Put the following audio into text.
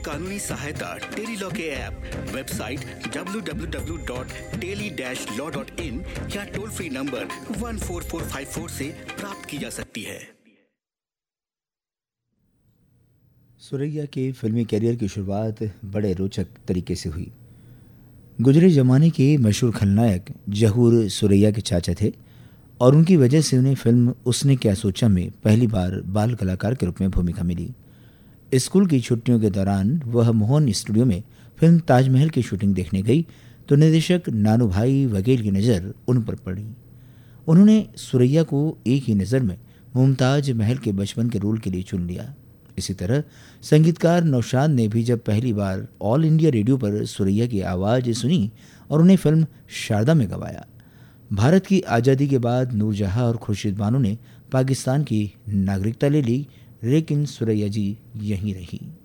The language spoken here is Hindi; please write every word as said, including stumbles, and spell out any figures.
कानूनी सहायता टेली लॉ के app, website W W W dot tele dash law dot in या toll free number one four four five four से प्राप्त की जा सकती है। सुरैया के फिल्मी कैरियर की शुरुआत बड़े रोचक तरीके से हुई। गुजरे ज़माने के मशहूर खलनायक जहूर सुरैया के चाचा थे और उनकी वजह से उन्हें फिल्म उसने क्या सोचा में पहली बार बाल कलाकार के रूप में भूमिका मिली। स्कूल की छुट्टियों के दौरान वह मोहन स्टूडियो में फिल्म ताजमहल की शूटिंग देखने गई तो निर्देशक नानू भाई वकील की नज़र उन पर पड़ी। उन्होंने सुरैया को एक ही नज़र में मुमताज महल के बचपन के रोल के लिए चुन लिया। इसी तरह संगीतकार नौशाद ने भी जब पहली बार ऑल इंडिया रेडियो पर सुरैया की आवाज़ सुनी और उन्हें फिल्म शारदा में गवाया। भारत की आज़ादी के बाद नूरजहां और खुर्शीद बानो ने पाकिस्तान की नागरिकता ले ली, लेकिन सुरैया जी यहीं रही।